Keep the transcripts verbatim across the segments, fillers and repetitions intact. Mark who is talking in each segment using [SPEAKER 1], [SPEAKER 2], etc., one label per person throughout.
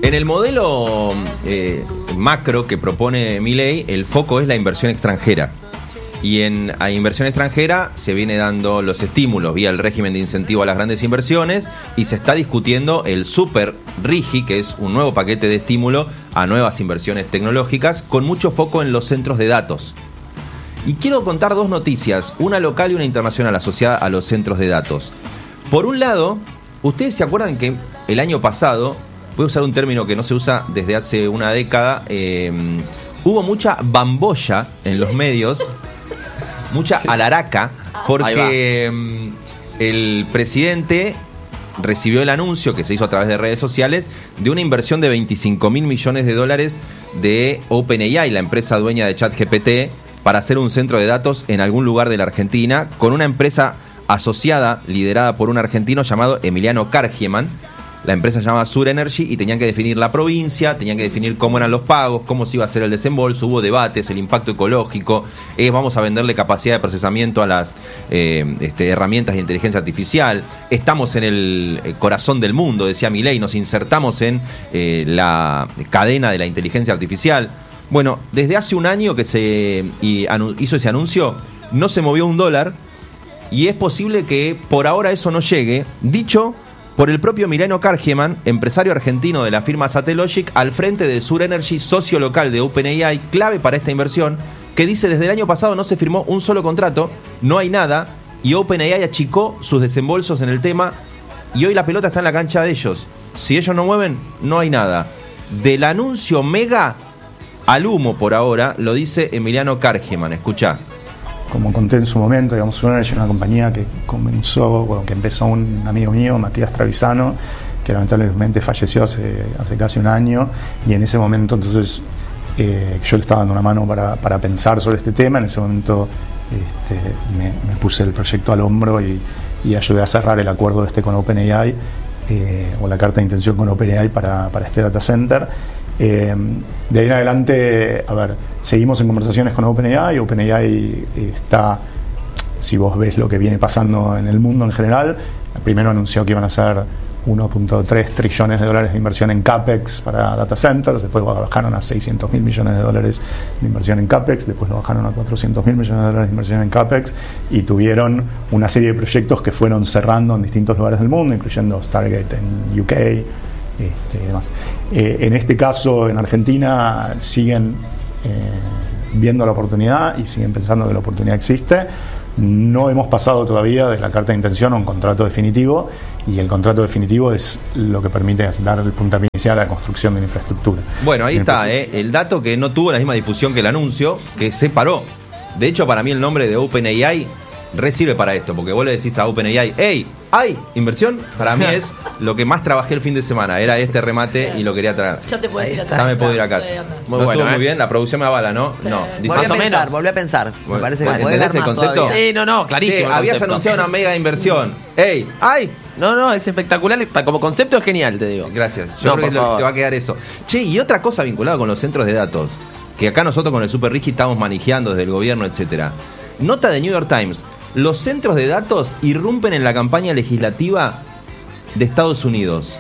[SPEAKER 1] En el modelo eh, macro que propone Milei, el foco es la inversión extranjera. Y en a inversión extranjera se viene dando los estímulos vía el régimen de incentivo a las grandes inversiones y se está discutiendo el Super RIGI, que es un nuevo paquete de estímulo a nuevas inversiones tecnológicas con mucho foco en los centros de datos. Y quiero contar dos noticias, una local y una internacional asociada a los centros de datos. Por un lado, ustedes se acuerdan que el año pasado, voy a usar un término que no se usa desde hace una década, eh, hubo mucha bambolla en los medios, mucha alaraca, porque el presidente recibió el anuncio que se hizo a través de redes sociales de una inversión de veinticinco mil millones de dólares de OpenAI, la empresa dueña de ChatGPT, para hacer un centro de datos en algún lugar de la Argentina, con una empresa asociada, liderada por un argentino llamado Emiliano Kargieman. La empresa se llama Sur Energy y tenían que definir la provincia, tenían que definir cómo eran los pagos, cómo se iba a hacer el desembolso, hubo debates, el impacto ecológico, eh, vamos a venderle capacidad de procesamiento a las eh, este, herramientas de inteligencia artificial, estamos en el corazón del mundo, decía Milei, nos insertamos en eh, la cadena de la inteligencia artificial. Bueno, desde hace un año que se y, anu- hizo ese anuncio, no se movió un dólar y es posible que por ahora eso no llegue, dicho por el propio Emiliano Kargieman, empresario argentino de la firma Satellogic, al frente de Sur Energy, socio local de OpenAI, clave para esta inversión, que dice desde el año pasado no se firmó un solo contrato, no hay nada, y OpenAI achicó sus desembolsos en el tema, y hoy la pelota está en la cancha de ellos. Si ellos no mueven, no hay nada. Del anuncio mega al humo por ahora, lo dice Emiliano Kargieman. Escuchá.
[SPEAKER 2] Como conté en su momento, digamos, Sur Energy es una compañía que comenzó, bueno, que empezó un amigo mío, Matías Travisano, que lamentablemente falleció hace, hace casi un año, y en ese momento entonces eh, yo le estaba dando una mano para, para pensar sobre este tema. En ese momento este, me, me puse el proyecto al hombro y, y ayudé a cerrar el acuerdo este con OpenAI, eh, o la carta de intención con OpenAI para, para este data center. Eh, de ahí en adelante, a ver, seguimos en conversaciones con OpenAI. OpenAI está, si vos ves lo que viene pasando en el mundo en general, primero anunció que iban a hacer uno punto tres trillones de dólares de inversión en CAPEX para data centers, después lo bajaron a seiscientos mil millones de dólares de inversión en CAPEX, después lo bajaron a cuatrocientos mil millones de dólares de inversión en CAPEX, y tuvieron una serie de proyectos que fueron cerrando en distintos lugares del mundo, incluyendo Stargate en U K, Este, y demás. Eh, en este caso, en Argentina, siguen eh, viendo la oportunidad y siguen pensando que la oportunidad existe. No hemos pasado todavía de la carta de intención a un contrato definitivo, y el contrato definitivo es lo que permite dar el puntapié inicial a la construcción de la infraestructura.
[SPEAKER 1] Bueno, ahí está, eh, el dato que no tuvo la misma difusión que el anuncio, que se paró. De hecho, para mí el nombre de OpenAI resirve para esto, porque vos le decís a OpenAI, hey, ¿hay inversión? Para mí es lo que más trabajé el fin de semana, era este remate y lo quería traer.
[SPEAKER 3] Ya te puedes ir a
[SPEAKER 1] Ya me puedo ir a casa.
[SPEAKER 4] Muy
[SPEAKER 1] no
[SPEAKER 4] bueno,
[SPEAKER 1] estuvo
[SPEAKER 4] ¿eh?
[SPEAKER 1] muy bien, la producción me avala, ¿no?
[SPEAKER 3] Sí.
[SPEAKER 1] No, dice,
[SPEAKER 5] Volví a
[SPEAKER 4] Más o
[SPEAKER 5] pensar,
[SPEAKER 4] menos.
[SPEAKER 5] volví a pensar.
[SPEAKER 1] Bueno,
[SPEAKER 5] Me parece
[SPEAKER 1] bueno,
[SPEAKER 5] que puede dar
[SPEAKER 1] ¿entendés el
[SPEAKER 5] más
[SPEAKER 1] concepto?
[SPEAKER 5] todavía.
[SPEAKER 4] Sí, no, no,
[SPEAKER 1] che,
[SPEAKER 4] clarísimo. el
[SPEAKER 1] habías
[SPEAKER 4] concepto.
[SPEAKER 1] anunciado una mega inversión. Hey, ¿hay?
[SPEAKER 4] No, no, es espectacular. Como concepto es genial, te digo.
[SPEAKER 1] Gracias, yo
[SPEAKER 4] No,
[SPEAKER 1] creo que
[SPEAKER 4] por
[SPEAKER 1] lo-
[SPEAKER 4] favor.
[SPEAKER 1] te va a quedar eso. Che, y otra cosa vinculada con los centros de datos, que acá nosotros con el Super Rigi estamos manejando desde el gobierno, etcétera. Nota de New York Times: los centros de datos irrumpen en la campaña legislativa de Estados Unidos.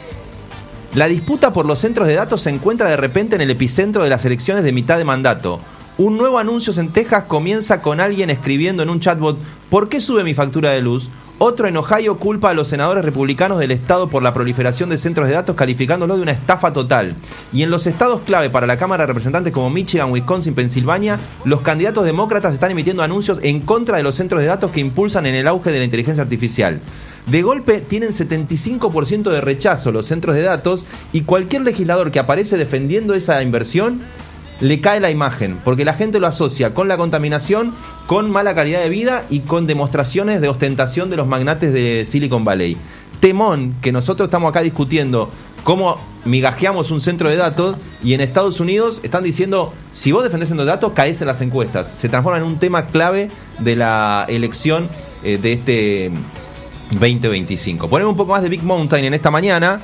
[SPEAKER 1] La disputa por los centros de datos se encuentra de repente en el epicentro de las elecciones de mitad de mandato. Un nuevo anuncio en Texas comienza con alguien escribiendo en un chatbot: ¿por qué sube mi factura de luz? Otro en Ohio culpa a los senadores republicanos del estado por la proliferación de centros de datos, calificándolo de una estafa total. Y en los estados clave para la Cámara de Representantes como Michigan, Wisconsin, Pensilvania, los candidatos demócratas están emitiendo anuncios en contra de los centros de datos que impulsan en el auge de la inteligencia artificial. De golpe tienen setenta y cinco por ciento de rechazo los centros de datos, y cualquier legislador que aparece defendiendo esa inversión le cae la imagen, porque la gente lo asocia con la contaminación, con mala calidad de vida y con demostraciones de ostentación de los magnates de Silicon Valley. Temón que nosotros estamos acá discutiendo cómo migajeamos un centro de datos, y en Estados Unidos están diciendo: si vos defendés centros de datos, caes en las encuestas. Se transforma en un tema clave de la elección eh, de este veinte veinticinco. Ponemos un poco más de Big Mountain en esta mañana.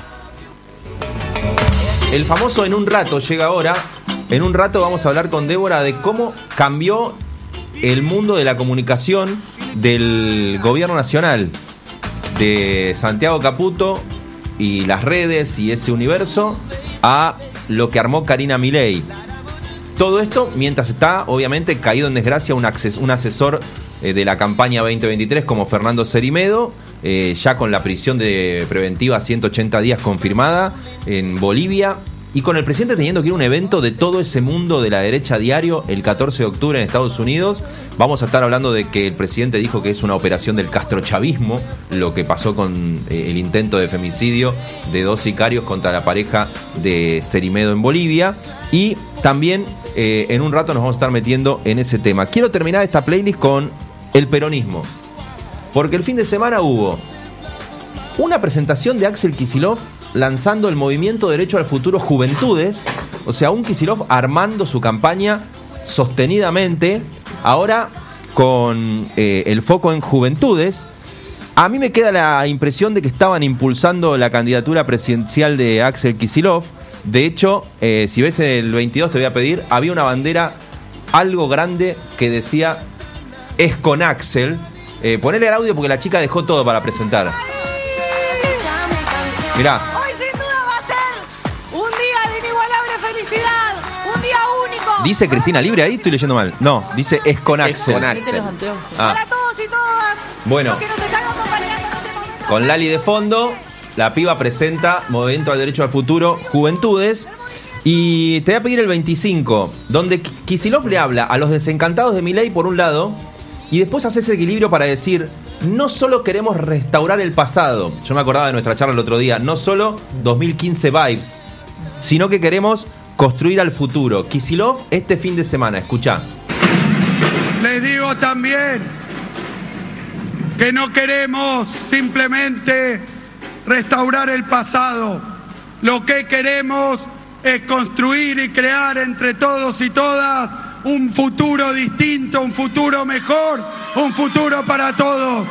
[SPEAKER 1] El famoso En un rato llega ahora. En un rato vamos a hablar con Débora de cómo cambió el mundo de la comunicación del gobierno nacional, de Santiago Caputo y las redes y ese universo, a lo que armó Karina Milei. Todo esto mientras está, obviamente, caído en desgracia un, acces- un asesor eh, de la campaña veinte veintitrés como Fernando Cerimedo, eh, ya con la prisión de preventiva ciento ochenta días confirmada en Bolivia, y con el presidente teniendo que ir a un evento de todo ese mundo de la derecha diario el catorce de octubre en Estados Unidos. Vamos a estar hablando de que el presidente dijo que es una operación del castrochavismo, lo que pasó con eh, el intento de femicidio de dos sicarios contra la pareja de Cerimedo en Bolivia. Y también eh, en un rato nos vamos a estar metiendo en ese tema. Quiero terminar esta playlist con el peronismo, porque el fin de semana hubo una presentación de Axel Kicillof lanzando el movimiento Derecho al Futuro Juventudes, o sea, un Kicillof armando su campaña sostenidamente, ahora con eh, el foco en Juventudes. A mí me queda la impresión de que estaban impulsando la candidatura presidencial de Axel Kicillof. De hecho, eh, si ves el veintidós, te voy a pedir, había una bandera algo grande que decía "Es con Axel". Eh, ponele el audio porque la chica dejó todo para presentar. Mirá.
[SPEAKER 3] Hoy sin duda va a ser un día de inigualable felicidad, un día único.
[SPEAKER 1] ¿Dice Cristina Libre ahí? Estoy leyendo mal. No, dice "Es con Axel".
[SPEAKER 4] Es con Axel.
[SPEAKER 1] Ah.
[SPEAKER 3] Para todos y todas.
[SPEAKER 1] Bueno.
[SPEAKER 3] Los que nos están acompañando en este momento.
[SPEAKER 1] Con Lali de fondo, la piba presenta Movimiento al Derecho al Futuro Juventudes. Y te voy a pedir el veinticinco, donde Kicillof le habla a los desencantados de Milei por un lado, y después hace ese equilibrio para decir: no solo queremos restaurar el pasado, yo me acordaba de nuestra charla el otro día, no solo dos mil quince vibes, sino que queremos construir al futuro. Kicillof este fin de semana, escuchá.
[SPEAKER 5] Les digo también que no queremos simplemente restaurar el pasado. Lo que queremos es construir y crear entre todos y todas un futuro distinto, un futuro mejor, un futuro para todos.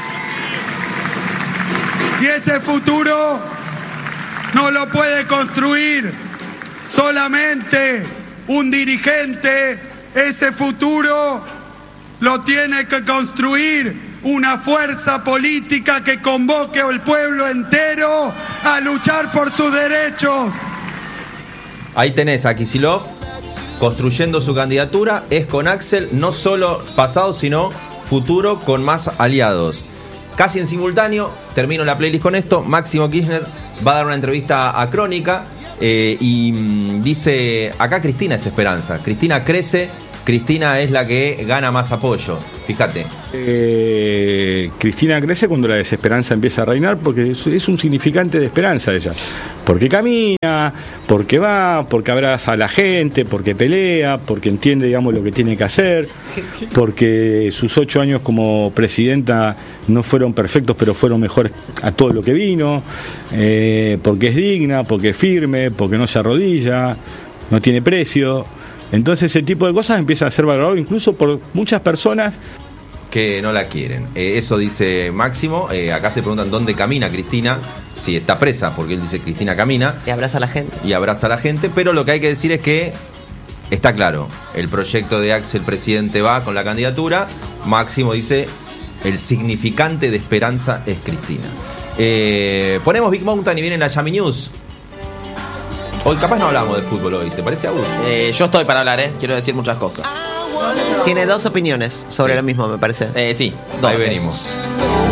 [SPEAKER 5] Y ese futuro no lo puede construir solamente un dirigente, ese futuro lo tiene que construir una fuerza política que convoque al pueblo entero a luchar por sus derechos.
[SPEAKER 1] Ahí tenés a Kicillof construyendo su candidatura, es con Axel, no solo pasado, sino futuro con más aliados. Casi en simultáneo, termino la playlist con esto, Máximo Kirchner va a dar una entrevista a Crónica eh, y mmm, dice, acá Cristina es esperanza, Cristina crece, Cristina es la que gana más apoyo. Fíjate.
[SPEAKER 6] Eh, Cristina crece cuando la desesperanza empieza a reinar, porque es, es un significante de esperanza ella. Porque camina, porque va, porque abraza a la gente, porque pelea, porque entiende, digamos, lo que tiene que hacer, porque sus ocho años como presidenta no fueron perfectos, pero fueron mejores a todo lo que vino, eh, porque es digna, porque es firme, porque no se arrodilla, no tiene precio. Entonces ese tipo de cosas empieza a ser valorado incluso por muchas personas
[SPEAKER 1] que no la quieren. Eh, eso dice Máximo. Eh, acá se preguntan dónde camina Cristina, si está presa, porque él dice Cristina camina.
[SPEAKER 7] Y abraza a la gente.
[SPEAKER 1] Y abraza a la gente, pero lo que hay que decir es que está claro, el proyecto de Axel presidente va con la candidatura. Máximo dice, el significante de esperanza es Cristina. Eh, ponemos Big Mountain y viene la Yami News. Hoy capaz no hablamos de fútbol hoy, ¿te parece, Agus?
[SPEAKER 4] Eh, yo estoy para hablar, ¿eh? Quiero decir muchas cosas.
[SPEAKER 7] Tiene dos opiniones sobre
[SPEAKER 1] Sí.
[SPEAKER 7] lo mismo, me parece.
[SPEAKER 4] Eh, sí, dos.
[SPEAKER 1] Ahí venimos.